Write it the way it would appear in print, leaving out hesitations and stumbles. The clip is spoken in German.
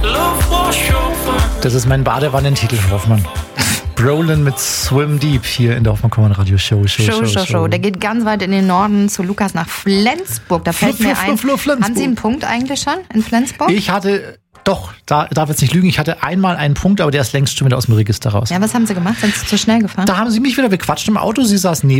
Das ist mein Badewannentitel, Hoffmann. Brolin mit Swim Deep hier in der Hoffmann Radio Show. Der geht ganz weit in den Norden zu Lukas nach Flensburg. Da fällt mir ein. Haben Sie einen Punkt eigentlich schon in Flensburg? Ich hatte, doch, darf jetzt nicht lügen, ich hatte einmal einen Punkt, aber der ist längst schon wieder aus dem Register raus. Ja, was haben Sie gemacht? Sind Sie zu schnell gefahren? Da haben Sie mich wieder bequatscht im Auto. Sie saß neben